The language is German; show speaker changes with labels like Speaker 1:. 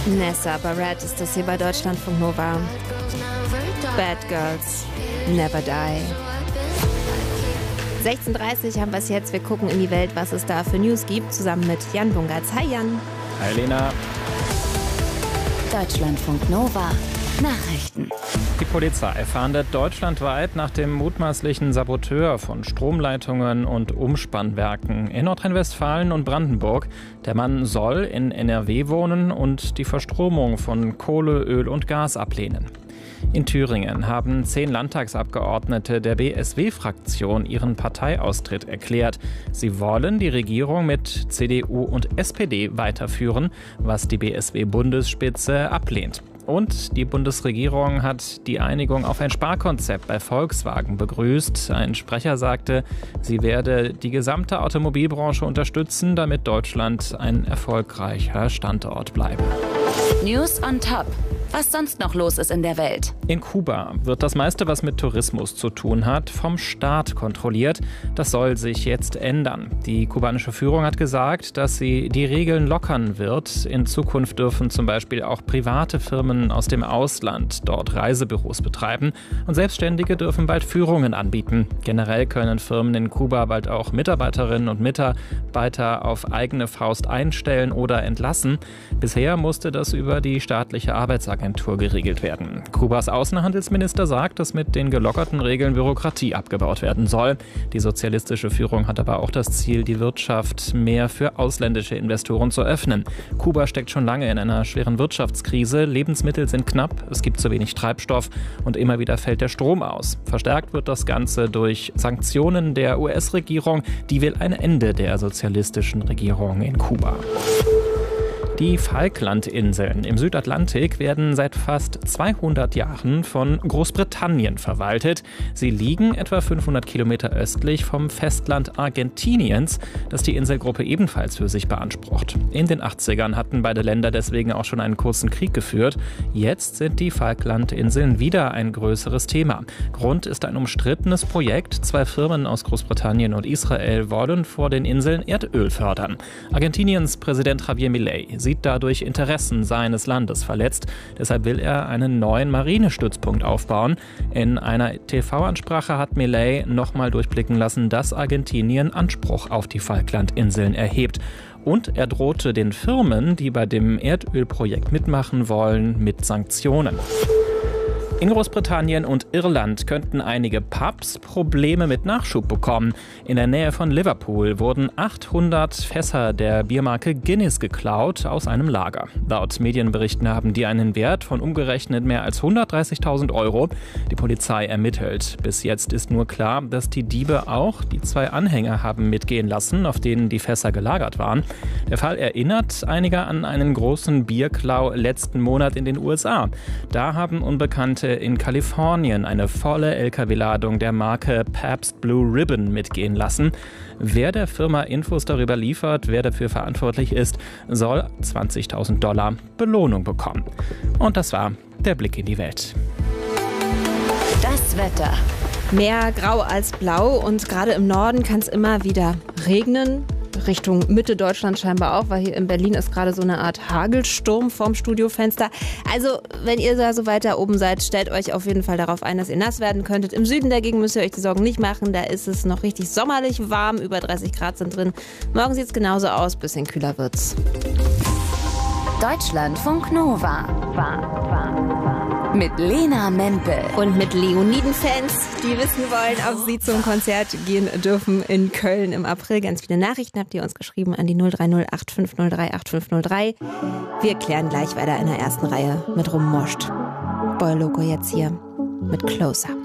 Speaker 1: Nessa Barrett ist das hier bei Deutschlandfunk Nova. Bad Girls Never Die. 16:30 haben wir es jetzt. Wir gucken in die Welt, was es da für News gibt, zusammen mit Jan Bungartz. Hi Jan.
Speaker 2: Hi Lena.
Speaker 3: Deutschlandfunk Nova. Nachrichten.
Speaker 2: Die Polizei fahndet deutschlandweit nach dem mutmaßlichen Saboteur von Stromleitungen und Umspannwerken in Nordrhein-Westfalen und Brandenburg. Der Mann soll in NRW wohnen und die Verstromung von Kohle, Öl und Gas ablehnen. In Thüringen haben 10 Landtagsabgeordnete der BSW-Fraktion ihren Parteiaustritt erklärt. Sie wollen die Regierung mit CDU und SPD weiterführen, was die BSW-Bundesspitze ablehnt. Und die Bundesregierung hat die Einigung auf ein Sparkonzept bei Volkswagen begrüßt. Ein Sprecher sagte, sie werde die gesamte Automobilbranche unterstützen, damit Deutschland ein erfolgreicher Standort bleibt.
Speaker 3: News on Top. Was sonst noch los ist in der Welt.
Speaker 2: In Kuba wird das meiste, was mit Tourismus zu tun hat, vom Staat kontrolliert. Das soll sich jetzt ändern. Die kubanische Führung hat gesagt, dass sie die Regeln lockern wird. In Zukunft dürfen zum Beispiel auch private Firmen aus dem Ausland dort Reisebüros betreiben. Und Selbstständige dürfen bald Führungen anbieten. Generell können Firmen in Kuba bald auch Mitarbeiterinnen und Mitarbeiter auf eigene Faust einstellen oder entlassen. Bisher musste das über die staatliche Arbeitsagentur geregelt werden. Kubas Außenhandelsminister sagt, dass mit den gelockerten Regeln Bürokratie abgebaut werden soll. Die sozialistische Führung hat aber auch das Ziel, die Wirtschaft mehr für ausländische Investoren zu öffnen. Kuba steckt schon lange in einer schweren Wirtschaftskrise. Lebensmittel sind knapp, es gibt zu wenig Treibstoff und immer wieder fällt der Strom aus. Verstärkt wird das Ganze durch Sanktionen der US-Regierung. Die will ein Ende der sozialistischen Regierung in Kuba. Die Falklandinseln im Südatlantik werden seit fast 200 Jahren von Großbritannien verwaltet. Sie liegen etwa 500 Kilometer östlich vom Festland Argentiniens, das die Inselgruppe ebenfalls für sich beansprucht. In den 80ern hatten beide Länder deswegen auch schon einen kurzen Krieg geführt. Jetzt sind die Falklandinseln wieder ein größeres Thema. Grund ist ein umstrittenes Projekt. 2 Firmen aus Großbritannien und Israel wollen vor den Inseln Erdöl fördern. Argentiniens Präsident Javier Milei sieht dadurch Interessen seines Landes verletzt. Deshalb will er einen neuen Marinestützpunkt aufbauen. In einer TV-Ansprache hat Milei nochmal durchblicken lassen, dass Argentinien Anspruch auf die Falklandinseln erhebt. Und er drohte den Firmen, die bei dem Erdölprojekt mitmachen wollen, mit Sanktionen. In Großbritannien und Irland könnten einige Pubs Probleme mit Nachschub bekommen. In der Nähe von Liverpool wurden 800 Fässer der Biermarke Guinness geklaut aus einem Lager. Laut Medienberichten haben die einen Wert von umgerechnet mehr als 130.000 €. Die Polizei ermittelt. Bis jetzt ist nur klar, dass die Diebe auch die 2 Anhänger haben mitgehen lassen, auf denen die Fässer gelagert waren. Der Fall erinnert einige an einen großen Bierklau letzten Monat in den USA. Da haben Unbekannte in Kalifornien eine volle LKW-Ladung der Marke Pabst Blue Ribbon mitgehen lassen. Wer der Firma Infos darüber liefert, wer dafür verantwortlich ist, soll $20.000 Belohnung bekommen. Und das war der Blick in die Welt.
Speaker 3: Das Wetter.
Speaker 1: Mehr grau als blau und gerade im Norden kann es immer wieder regnen. Richtung Mitte Deutschland scheinbar auch, weil hier in Berlin ist gerade so eine Art Hagelsturm vorm Studiofenster. Also, wenn ihr da so weiter oben seid, stellt euch auf jeden Fall darauf ein, dass ihr nass werden könntet. Im Süden dagegen müsst ihr euch die Sorgen nicht machen. Da ist es noch richtig sommerlich warm, über 30 Grad sind drin. Morgen sieht es genauso aus, bisschen kühler wird's.
Speaker 3: Deutschlandfunk Nova. Mit Lena Mempel.
Speaker 1: Und mit Leoniden-Fans, die wissen wollen, ob sie zum Konzert gehen dürfen in Köln im April. Ganz viele Nachrichten habt ihr uns geschrieben an die 030 8503 8503. Wir klären gleich weiter in der ersten Reihe mit Rummoscht. Boy Loco jetzt hier mit Closer.